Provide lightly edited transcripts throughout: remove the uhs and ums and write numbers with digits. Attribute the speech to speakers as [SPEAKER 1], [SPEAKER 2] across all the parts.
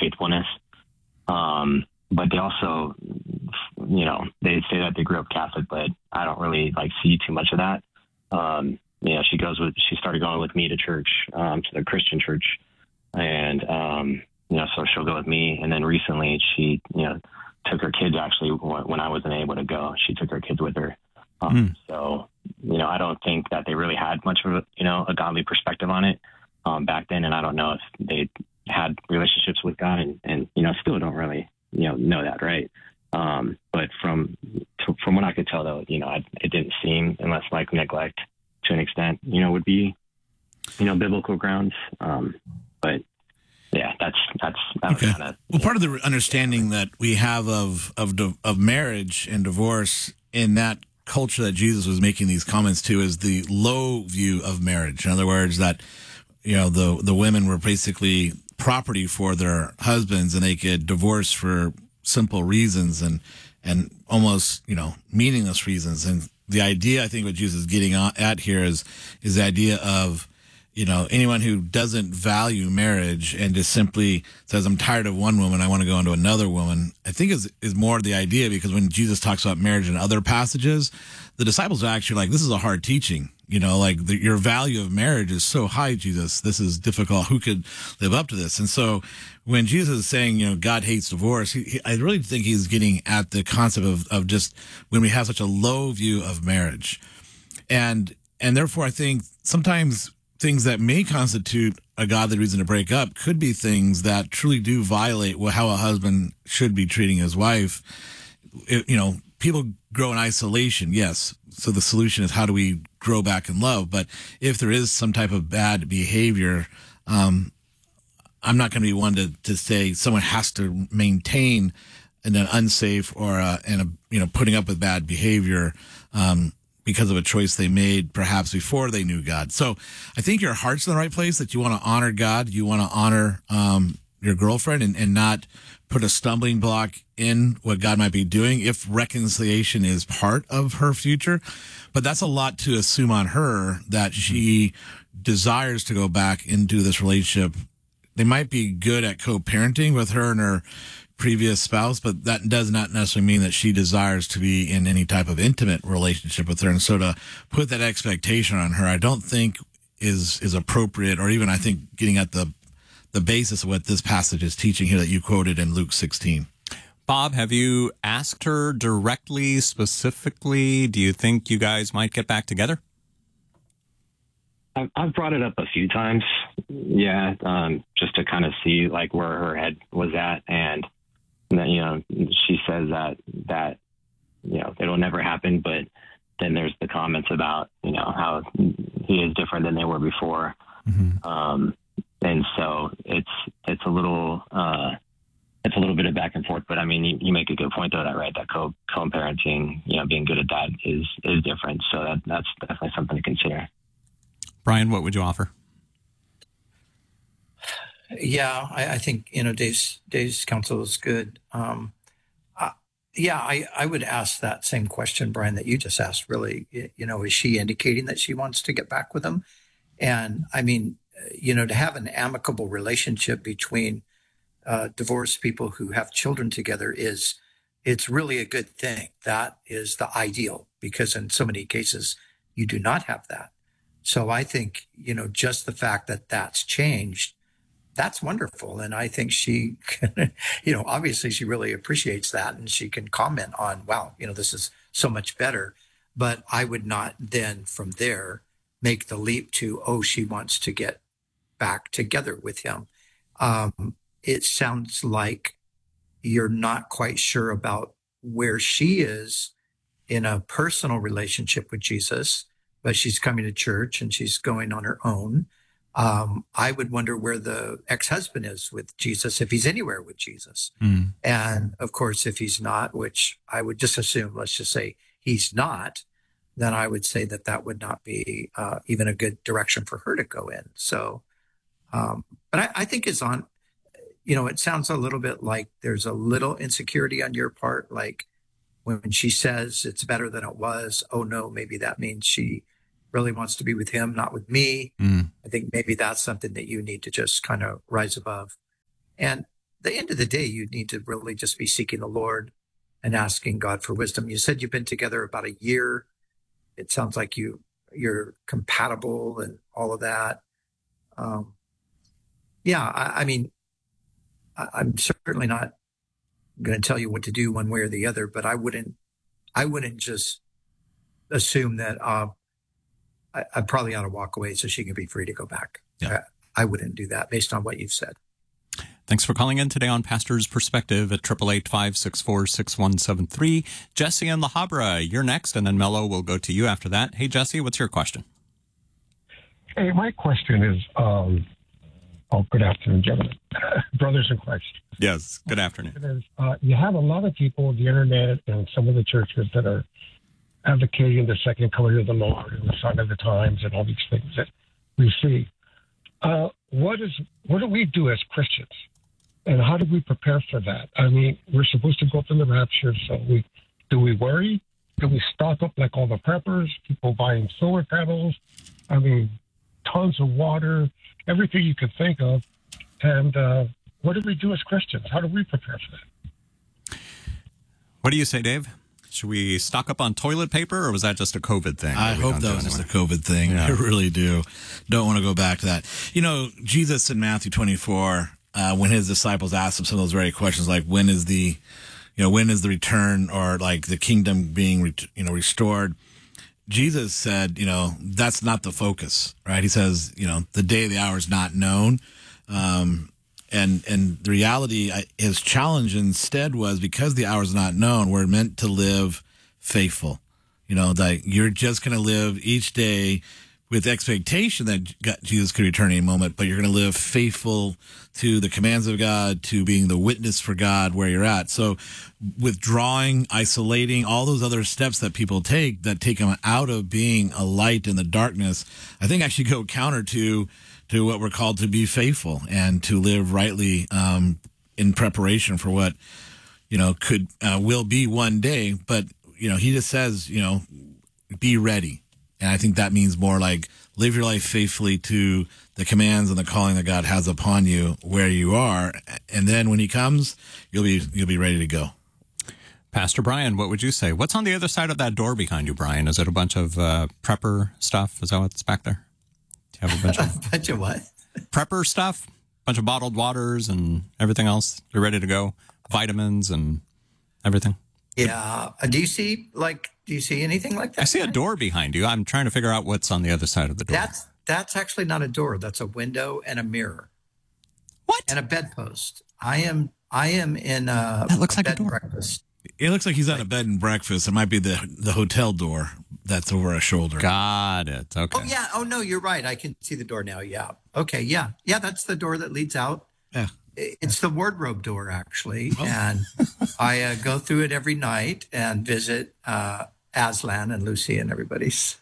[SPEAKER 1] faithfulness. But they also, they say that they grew up Catholic, but I don't really like see too much of that. She started going with me to church, to the Christian church. And, so she'll go with me. And then recently she, took her kids actually when I wasn't able to go, she took her kids with her. So, I don't think that they really had much of a godly perspective on it, back then. And I don't know if they had relationships with God and still don't really, know that. Right. But from what I could tell though, it didn't seem, unless like neglect to an extent, would be, biblical grounds. But yeah, that's
[SPEAKER 2] okay.
[SPEAKER 1] Kinda,
[SPEAKER 2] well, part of the understanding that we have of marriage and divorce in that culture that Jesus was making these comments to is the low view of marriage. In other words, that, the women were basically property for their husbands and they could divorce for simple reasons and almost, meaningless reasons. And the idea, I think what Jesus is getting at here is the idea of, anyone who doesn't value marriage and just simply says, I'm tired of one woman, I want to go into another woman, I think is more the idea, because when Jesus talks about marriage in other passages, the disciples are actually like, this is a hard teaching. Your value of marriage is so high, Jesus. This is difficult. Who could live up to this? And so when Jesus is saying, God hates divorce, I really think he's getting at the concept of just when we have such a low view of marriage. And therefore, I think sometimes things that may constitute a godly reason to break up could be things that truly do violate how a husband should be treating his wife. People grow in isolation, yes. So the solution is, how do we grow back in love? But if there is some type of bad behavior, I'm not going to be one to say someone has to maintain an unsafe or putting up with bad behavior because of a choice they made perhaps before they knew God. So I think your heart's in the right place, that you want to honor God, you want to honor your girlfriend and not put a stumbling block in what God might be doing if reconciliation is part of her future. But that's a lot to assume on her, that she desires to go back into this relationship. They might be good at co-parenting with her and her previous spouse, but that does not necessarily mean that she desires to be in any type of intimate relationship with her. And so to put that expectation on her, I don't think is appropriate, or even I think getting at the basis of what this passage is teaching here that you quoted in Luke 16.
[SPEAKER 3] Bob, have you asked her directly, specifically, do you think you guys might get back together?
[SPEAKER 1] I've brought it up a few times. Yeah. Just to kind of see like where her head was at. And then, she says that, it'll never happen. But then there's the comments about, how he is different than they were before. Mm-hmm. And so it's a little bit of back and forth, but I mean, you make a good point though, that co-parenting, being good at that is different. So that's definitely something to consider.
[SPEAKER 3] Brian, what would you offer?
[SPEAKER 4] Yeah, I think, Dave's counsel is good. I would ask that same question, Brian, that you just asked, really. Is she indicating that she wants to get back with him? And I mean, to have an amicable relationship between divorced people who have children together it's really a good thing. That is the ideal, because in so many cases you do not have that. So I think, just the fact that that's changed, that's wonderful. And I think she, obviously she really appreciates that, and she can comment on, wow, this is so much better. But I would not then from there make the leap to, she wants to get back together with him. It sounds like you're not quite sure about where she is in a personal relationship with Jesus, but she's coming to church and she's going on her own. I would wonder where the ex-husband is with Jesus, if he's anywhere with Jesus. Mm. And of course, if he's not, which I would just assume, let's just say he's not, then I would say that would not be even a good direction for her to go in. So, but I think it's on, it sounds a little bit like there's a little insecurity on your part. Like when she says it's better than it was, oh no, maybe that means she really wants to be with him, not with me. Mm. I think maybe that's something that you need to just kind of rise above. And the end of the day, you need to really just be seeking the Lord and asking God for wisdom. You said you've been together about a year. It sounds like you're compatible and all of that. I mean, I'm certainly not going to tell you what to do one way or the other, but I wouldn't just assume that I probably ought to walk away so she can be free to go back.
[SPEAKER 2] Yeah.
[SPEAKER 4] I wouldn't do that based on what you've said.
[SPEAKER 3] Thanks for calling in today on Pastor's Perspective at 888-564-6173. Jesse and La Habra, you're next, and then Mello will go to you after that. Hey, Jesse, what's your question?
[SPEAKER 5] Hey, my question is, good afternoon, gentlemen, brothers in Christ.
[SPEAKER 3] Yes, good afternoon.
[SPEAKER 5] You have a lot of people on the internet and some of the churches that are advocating the second coming of the Lord and the sign of the times and all these things that we see. What do we do as Christians? And how do we prepare for that? I mean, we're supposed to go up in the rapture, so do we worry? Do we stock up like all the preppers, people buying solar panels? I mean, tons of water, everything you could think of. And what do we do as Christians? How do we prepare for that?
[SPEAKER 3] What do you say, Dave? Should we stock up on toilet paper, or was that just a COVID thing?
[SPEAKER 2] I hope that was just a COVID thing. Yeah. I really do. Don't want to go back to that. You know, Jesus in Matthew 24, when his disciples asked him some of those very questions, like when is the return, or like the kingdom being, restored? Jesus said, that's not the focus, right? He says, the day of the hour is not known. And the reality, his challenge instead was, because the hour is not known, we're meant to live faithful. That you're just going to live each day with expectation that Jesus could return any moment, but you're going to live faithful to the commands of God, to being the witness for God where you're at. So withdrawing, isolating, all those other steps that people take that take them out of being a light in the darkness, I think actually go counter to what we're called to be faithful and to live rightly in preparation for what, will be one day. But, he just says, be ready. And I think that means more like live your life faithfully to the commands and the calling that God has upon you where you are. And then when he comes, you'll be ready to go.
[SPEAKER 3] Pastor Brian, what would you say? What's on the other side of that door behind you, Brian? Is it a bunch of prepper stuff? Is that what's back there? Do you have a bunch of
[SPEAKER 4] bunch of what?
[SPEAKER 3] Prepper stuff? Bunch of bottled waters and everything else? You're ready to go? Vitamins and everything?
[SPEAKER 4] Yeah. Do you see anything like that?
[SPEAKER 3] I see a door behind you. I'm trying to figure out what's on the other side of the door.
[SPEAKER 4] That's actually not a door. That's a window and a mirror.
[SPEAKER 3] What?
[SPEAKER 4] And a bedpost. I am in a
[SPEAKER 3] that looks like
[SPEAKER 4] bed
[SPEAKER 3] a door.
[SPEAKER 4] breakfast.
[SPEAKER 2] It looks like he's at a bed and breakfast. It might be the hotel door that's over our shoulder.
[SPEAKER 3] Got it. Okay.
[SPEAKER 4] Oh, yeah. Oh, no, you're right. I can see the door now. Yeah. Okay. Yeah. Yeah, that's the door that leads out.
[SPEAKER 2] Yeah.
[SPEAKER 4] It's the wardrobe door, actually. Oh. And I go through it every night and visit Aslan and Lucy and everybody. So.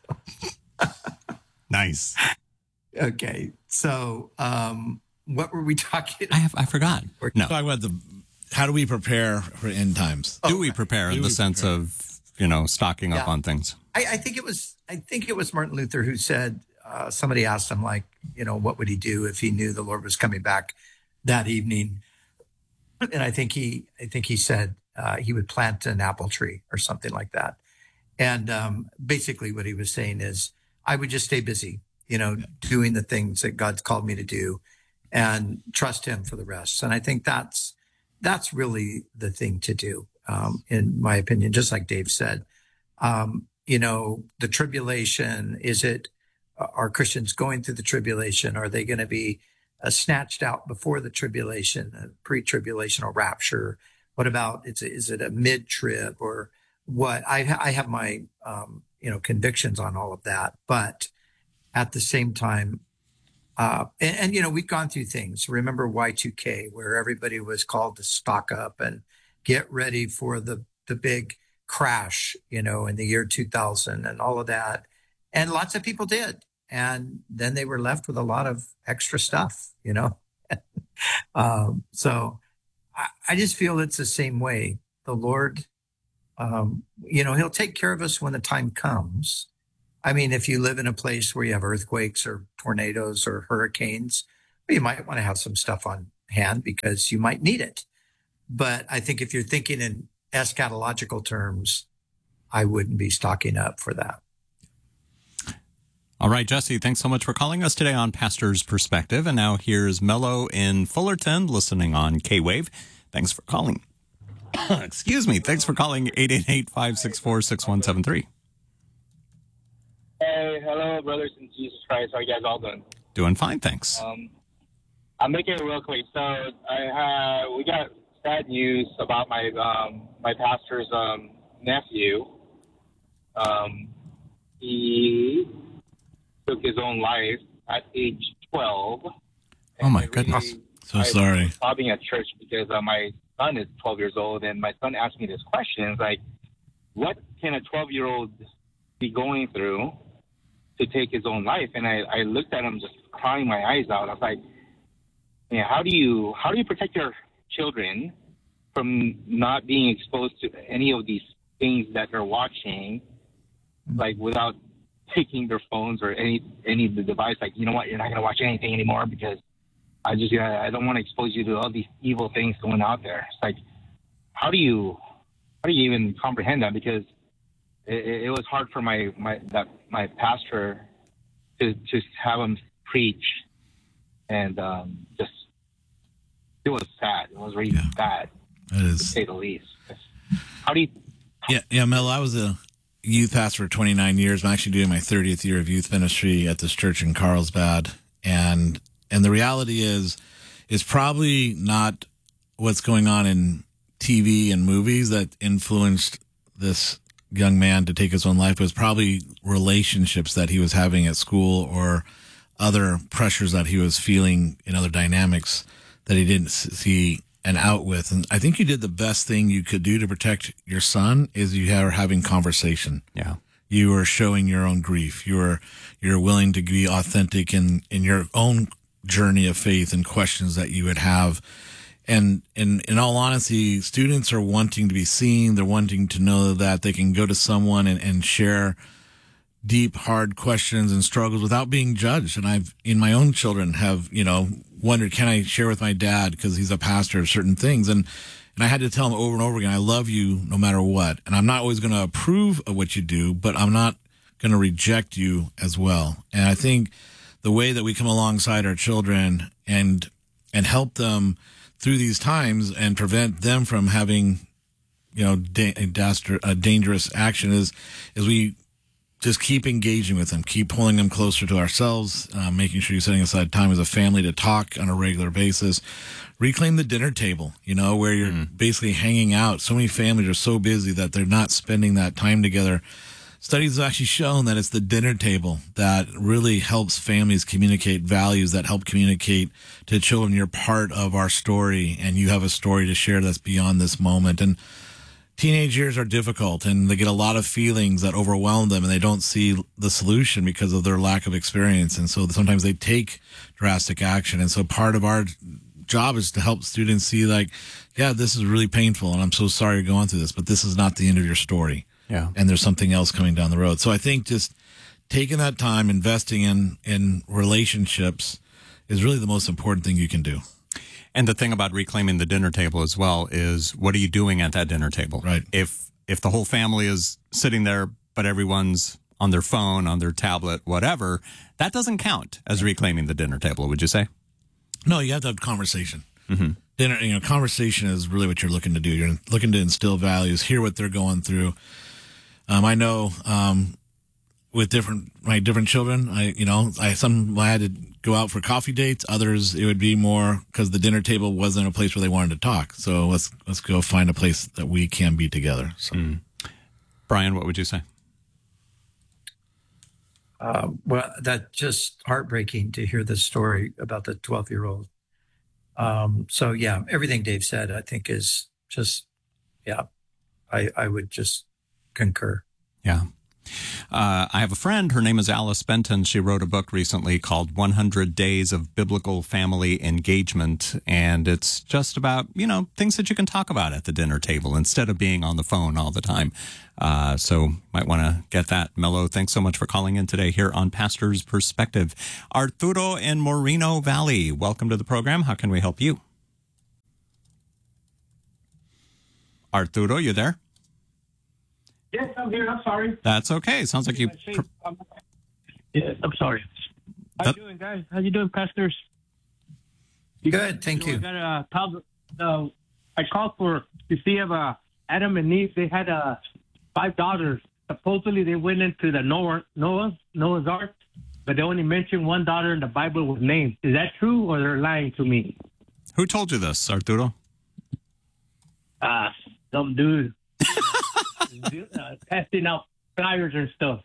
[SPEAKER 3] Nice.
[SPEAKER 4] Okay. So what were we talking
[SPEAKER 3] about? I forgot.
[SPEAKER 2] No. Talking about how do we prepare for end times?
[SPEAKER 3] Do we prepare in the sense of, stocking up on things?
[SPEAKER 4] I think it was Martin Luther who said, somebody asked him, like, what would he do if he knew the Lord was coming back that evening? And I think he said he would plant an apple tree or something like that. And basically what he was saying is, I would just stay busy, doing the things that God's called me to do and trust him for the rest. And I think that's really the thing to do, in my opinion, just like Dave said. The tribulation, are Christians going through the tribulation? Are they going to be snatched out before the tribulation, pre-tribulation or rapture? What about, is it a mid-trib or what? I have my, convictions on all of that. But at the same time, we've gone through things. Remember Y2K, where everybody was called to stock up and get ready for the big crash, in the year 2000 and all of that. And lots of people did. And then they were left with a lot of extra stuff, So I just feel it's the same way. The Lord, he'll take care of us when the time comes. I mean, if you live in a place where you have earthquakes or tornadoes or hurricanes, you might want to have some stuff on hand because you might need it. But I think if you're thinking in eschatological terms, I wouldn't be stocking up for that.
[SPEAKER 3] All right, Jesse, thanks so much for calling us today on Pastor's Perspective. And now here's Mello in Fullerton listening on K-Wave. Thanks for calling. Excuse me. Thanks for calling 888-564-6173.
[SPEAKER 6] Hey, hello, brothers in Jesus Christ. How are you guys all doing?
[SPEAKER 3] Doing fine, thanks.
[SPEAKER 6] I'm making it real quick. So we got sad news about my my pastor's nephew. He took his own life at age 12.
[SPEAKER 3] Oh, my goodness.
[SPEAKER 2] So sorry.
[SPEAKER 6] I was sobbing at church because my son is 12 years old, and my son asked me this question. It's like, what can a 12-year-old be going through to take his own life? And I looked at him just crying my eyes out. I was like, yeah, how do you protect your children from not being exposed to any of these things that they're watching, like without taking their phones or any of the device? Like, you know what, you're not going to watch anything anymore because I don't want to expose you to all these evil things going out there. It's like, how do you even comprehend that? Because it was hard for my pastor to have him preach, and just it was sad. It was really sad, to say the least. How do you?
[SPEAKER 2] Yeah, Mel. I was a youth pastor for 29 years. I'm actually doing my 30th year of youth ministry at this church in Carlsbad, and the reality is probably not what's going on in TV and movies that influenced this young man to take his own life. It was probably relationships that he was having at school or other pressures that he was feeling in other dynamics that he didn't see an out with. And I think you did the best thing you could do to protect your son is you are having conversation.
[SPEAKER 3] Yeah.
[SPEAKER 2] You are showing your own grief. You're willing to be authentic in your own journey of faith and questions that you would have. And in all honesty, students are wanting to be seen. They're wanting to know that they can go to someone and share deep, hard questions and struggles without being judged. And I've, in my own children, have, wondered, can I share with my dad because he's a pastor of certain things? And I had to tell him over and over again, I love you no matter what. And I'm not always going to approve of what you do, but I'm not going to reject you as well. And I think the way that we come alongside our children and help them through these times and prevent them from having, a dangerous action is we just keep engaging with them, keep pulling them closer to ourselves, making sure you're setting aside time as a family to talk on a regular basis. Reclaim the dinner table, where you're basically hanging out. So many families are so busy that they're not spending that time together. Studies have actually shown that it's the dinner table that really helps families communicate values, that help communicate to children, you're part of our story and you have a story to share that's beyond this moment. And teenage years are difficult and they get a lot of feelings that overwhelm them and they don't see the solution because of their lack of experience. And so sometimes they take drastic action. And so part of our job is to help students see this is really painful and I'm so sorry you're going through this, but this is not the end of your story.
[SPEAKER 3] Yeah.
[SPEAKER 2] And there's something else coming down the road. So I think just taking that time, investing in relationships is really the most important thing you can do.
[SPEAKER 3] And the thing about reclaiming the dinner table as well is, what are you doing at that dinner table?
[SPEAKER 2] Right.
[SPEAKER 3] If the whole family is sitting there, but everyone's on their phone, on their tablet, whatever, that doesn't count as reclaiming the dinner table, would you say?
[SPEAKER 2] No, you have to have conversation. Mm-hmm. Dinner, conversation is really what you're looking to do. You're looking to instill values, hear what they're going through. I know with my different children, I had to go out for coffee dates. Others, it would be more because the dinner table wasn't a place where they wanted to talk. So let's go find a place that we can be together. So,
[SPEAKER 3] Brian, what would you say?
[SPEAKER 4] Well, that's just heartbreaking to hear this story about the 12-year-old. So yeah, everything Dave said, I think is just, I would just concur.
[SPEAKER 3] Yeah. I have a friend, her name is Alice Benton. She wrote a book recently called 100 Days of Biblical Family Engagement. And it's just about, things that you can talk about at the dinner table instead of being on the phone all the time. So might want to get that. Mello, thanks so much for calling in today here on Pastor's Perspective. Arturo in Moreno Valley, welcome to the program. How can we help you? Arturo, you there?
[SPEAKER 7] Yes, I'm here. I'm sorry.
[SPEAKER 3] That's okay. Sounds like you.
[SPEAKER 7] Yes, I'm sorry. How you doing, guys? How you doing, pastors?
[SPEAKER 4] Good, thank you.
[SPEAKER 7] I called to see if Adam and Eve, they had 5 daughters. Supposedly they went into the Noah's Ark, but they only mentioned one daughter in the Bible was named. Is that true, or they're lying to me?
[SPEAKER 3] Who told you this, Arturo?
[SPEAKER 7] Some dude testing out flyers and stuff.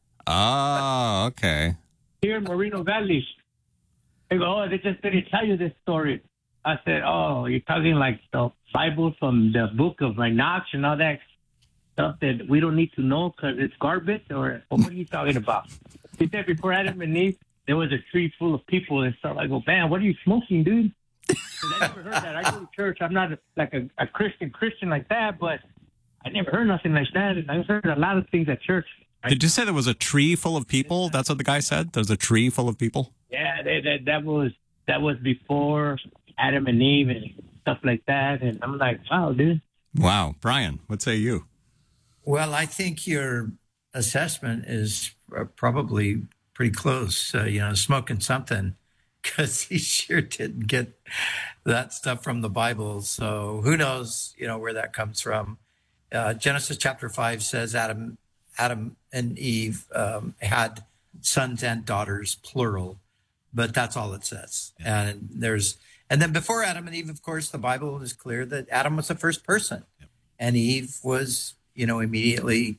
[SPEAKER 3] Oh, okay.
[SPEAKER 7] Here in Moreno Valley. They go, oh, they just didn't tell you this story. I said, oh, you're talking like the Bible from the book of Enoch and all that stuff that we don't need to know because it's garbage? Or what are you talking about? He said before Adam and Eve, there was a tree full of people and stuff. I go, man, what are you smoking, dude? Because I never heard that. I go to church. I'm not like a Christian like that, but I never heard nothing like that. And I've heard a lot of things at church.
[SPEAKER 3] Did you say there was a tree full of people? That's what the guy said? There's a tree full of people?
[SPEAKER 7] Yeah, that was before Adam and Eve and stuff like that. And I'm like, wow, dude.
[SPEAKER 3] Wow. Brian, what say you?
[SPEAKER 4] Well, I think your assessment is probably pretty close. Smoking something, because he sure didn't get that stuff from the Bible. So who knows, where that comes from. Genesis chapter 5 says Adam and Eve had sons and daughters, plural, but that's all it says. Yeah. And then before Adam and Eve, of course, the Bible is clear that Adam was the first person, and Eve was, immediately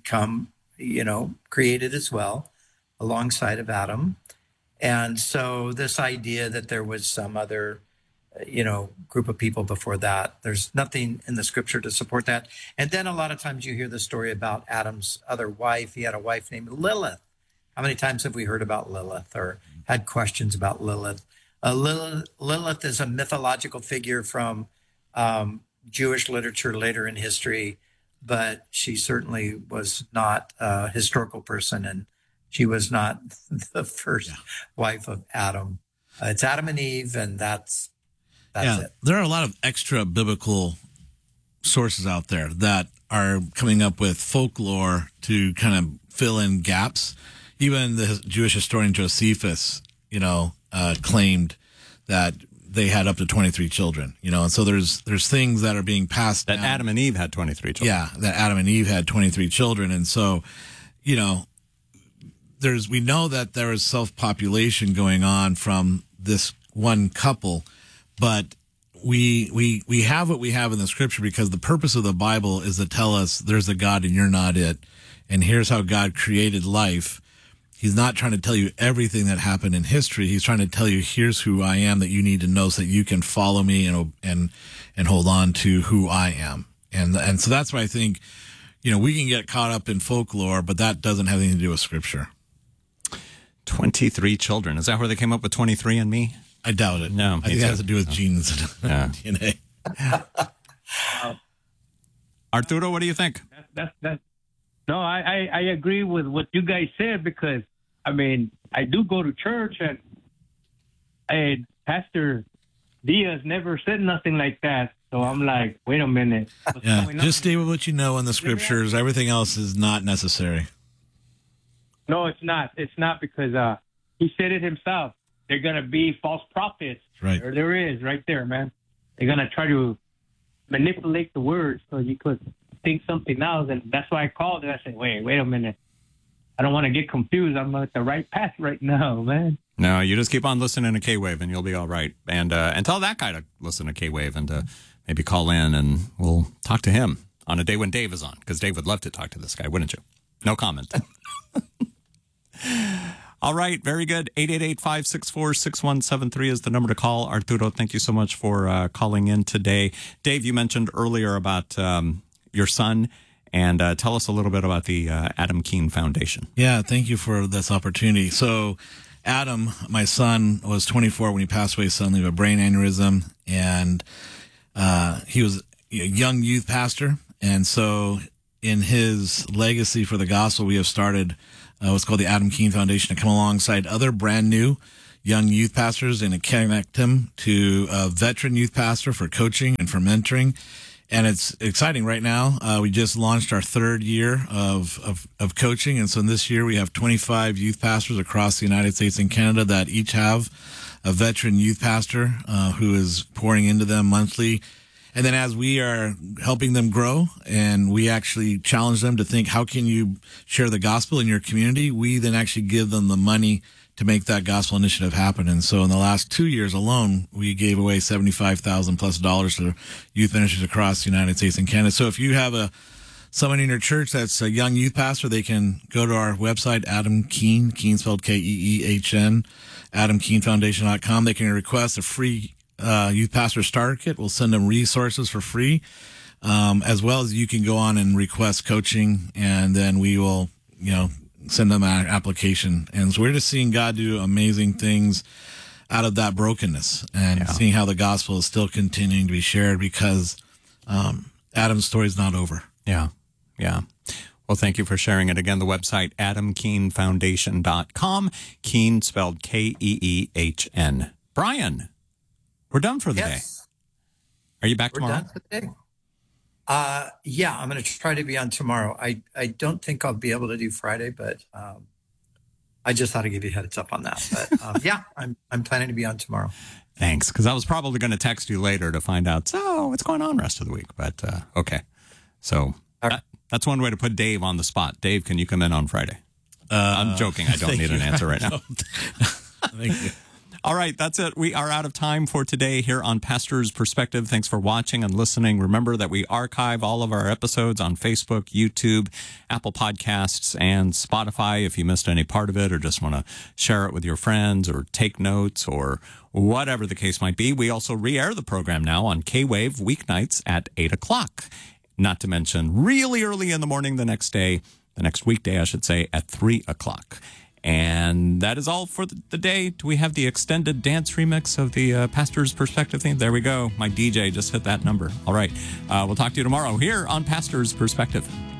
[SPEAKER 4] created as well alongside of Adam. And so this idea that there was some other, group of people before that, there's nothing in the scripture to support that. And then a lot of times you hear the story about Adam's other wife. He had a wife named Lilith. How many times have we heard about Lilith or had questions about Lilith? Lilith is a mythological figure from Jewish literature later in history, but she certainly was not a historical person, and she was not the first wife of Adam. It's Adam and Eve, and that's it.
[SPEAKER 2] There are a lot of extra biblical sources out there that are coming up with folklore to kind of fill in gaps. Even the Jewish historian Josephus, claimed that they had up to 23 children, and so there's things that are being passed
[SPEAKER 3] that
[SPEAKER 2] down.
[SPEAKER 3] Adam and Eve had 23 children.
[SPEAKER 2] Yeah, that Adam and Eve had 23 children. And so, we know that there is self-population going on from this one couple, but we have what we have in the scripture because the purpose of the Bible is to tell us there's a God and you're not it. And here's how God created life. He's not trying to tell you everything that happened in history. He's trying to tell you, here's who I am that you need to know so that you can follow me and hold on to who I am. And so that's why I think, we can get caught up in folklore, but that doesn't have anything to do with scripture.
[SPEAKER 3] 23 children. Is that where they came up with 23andMe?
[SPEAKER 2] I doubt it.
[SPEAKER 3] No.
[SPEAKER 2] I think it has to do with genes and DNA.
[SPEAKER 3] Arturo, what do you think?
[SPEAKER 7] No, I agree with what you guys said because, I do go to church and Pastor Diaz never said nothing like that. So I'm like, wait a minute.
[SPEAKER 2] Just stay with what you know in the scriptures. Everything else is not necessary.
[SPEAKER 7] No, it's not. It's not because he said it himself. They're going to be false prophets.
[SPEAKER 2] Right.
[SPEAKER 7] There is right there, man. They're going to try to manipulate the words so you could think something else. And that's why I called and I said, wait a minute. I don't want to get confused. I'm at the right path right now, man.
[SPEAKER 3] No, you just keep on listening to K-Wave and you'll be all right. And tell that guy to listen to K-Wave and to maybe call in and we'll talk to him on a day when Dave is on, because Dave would love to talk to this guy, wouldn't you? No comment. All right, very good. 888-564-6173 is the number to call. Arturo, thank you so much for calling in today. Dave, you mentioned earlier about your son, and tell us a little bit about the Adam Keene Foundation.
[SPEAKER 2] Yeah, thank you for this opportunity. So Adam, my son, was 24 when he passed away suddenly of a brain aneurysm, and he was a young youth pastor. And so in his legacy for the gospel, we have started what's called the Adam Keene Foundation to come alongside other brand new young youth pastors and to connect him to a veteran youth pastor for coaching and for mentoring. And it's exciting right now. We just launched our third year of coaching. And so this year we have 25 youth pastors across the United States and Canada that each have a veteran youth pastor who is pouring into them monthly. And then as we are helping them grow and we actually challenge them to think, how can you share the gospel in your community? We then actually give them the money to make that gospel initiative happen. And so in the last 2 years alone, we gave away $75,000+ to youth ministries across the United States and Canada. So if you have someone in your church that's a young youth pastor, they can go to our website, Adam Keen, Keen spelled Keehn, AdamKeenFoundation.com. They can request a free youth pastor starter kit. We'll send them resources for free, as well as you can go on and request coaching, and then we will, send them an application. And so we're just seeing God do amazing things out of that brokenness and seeing how the gospel is still continuing to be shared because Adam's story is not over.
[SPEAKER 3] Yeah. Well, thank you for sharing it. Again, the website, AdamKeenFoundation.com, Keen spelled Keehn. Brian, we're done for the day. Are you back tomorrow?
[SPEAKER 4] We're done for the day. Yeah, I'm going to try to be on tomorrow. I don't think I'll be able to do Friday, but I just thought I'd give you a heads up on that. But yeah, I'm planning to be on tomorrow.
[SPEAKER 3] Thanks, because I was probably going to text you later to find out, so what's going on rest of the week. But okay. So that's one way to put Dave on the spot. Dave, can you come in on Friday? I'm joking. I don't need an answer right now.
[SPEAKER 2] Thank you.
[SPEAKER 3] All right, that's it. We are out of time for today here on Pastor's Perspective. Thanks for watching and listening. Remember that we archive all of our episodes on Facebook, YouTube, Apple Podcasts, and Spotify. If you missed any part of it or just want to share it with your friends or take notes or whatever the case might be, we also re-air the program now on K-Wave weeknights at 8 o'clock. Not to mention really early in the morning the next weekday, I should say, at 3 o'clock. And that is all for the day. Do we have the extended dance remix of the Pastor's Perspective theme? There we go. My DJ just hit that number. All right. We'll talk to you tomorrow here on Pastor's Perspective.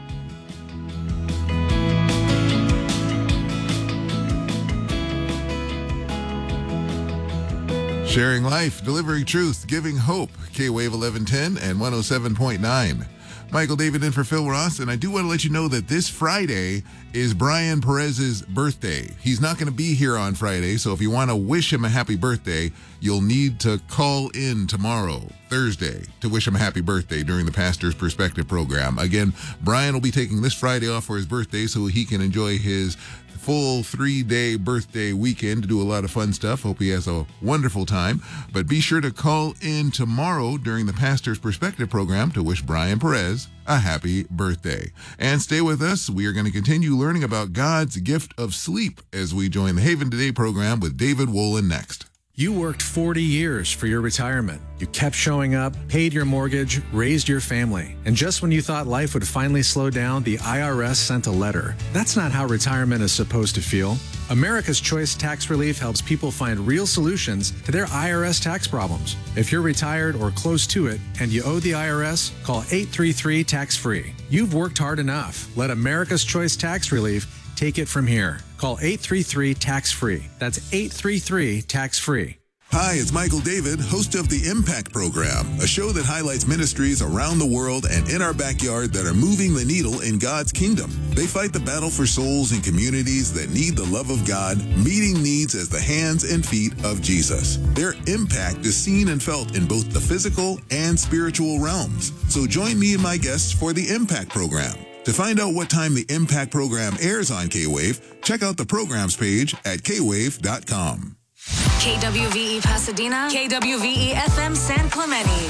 [SPEAKER 8] Sharing life, delivering truth, giving hope. K-Wave 1110 and 107.9. Michael David in for Phil Ross, and I do want to let you know that this Friday is Brian Perez's birthday. He's not going to be here on Friday, so if you want to wish him a happy birthday, you'll need to call in tomorrow, Thursday, to wish him a happy birthday during the Pastor's Perspective program. Again, Brian will be taking this Friday off for his birthday so he can enjoy his full 3-day birthday weekend to do a lot of fun stuff. Hope he has a wonderful time. But be sure to call in tomorrow during the Pastor's Perspective program to wish Brian Perez a happy birthday. And stay with us. We are going to continue learning about God's gift of sleep as we join the Haven Today program with David Wolin next.
[SPEAKER 9] You worked 40 years for your retirement. You kept showing up, paid your mortgage, raised your family. And just when you thought life would finally slow down, the IRS sent a letter. That's not how retirement is supposed to feel. America's Choice Tax Relief helps people find real solutions to their IRS tax problems. If you're retired or close to it and you owe the IRS, call 833-TAX-FREE. You've worked hard enough. Let America's Choice Tax Relief take it from here. Call 833-TAX-FREE. That's 833-TAX-FREE.
[SPEAKER 8] Hi, it's Michael David, host of The Impact Program, a show that highlights ministries around the world and in our backyard that are moving the needle in God's kingdom. They fight the battle for souls in communities that need the love of God, meeting needs as the hands and feet of Jesus. Their impact is seen and felt in both the physical and spiritual realms. So join me and my guests for The Impact Program. To find out what time the Impact Program airs on K-Wave, check out the programs page at kwave.com.
[SPEAKER 10] KWVE Pasadena, KWVE FM San Clemente.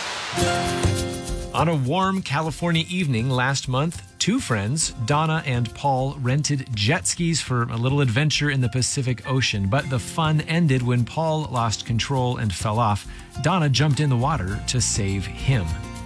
[SPEAKER 11] On a warm California evening last month, two friends, Donna and Paul, rented jet skis for a little adventure in the Pacific Ocean. But the fun ended when Paul lost control and fell off. Donna jumped in the water to save him.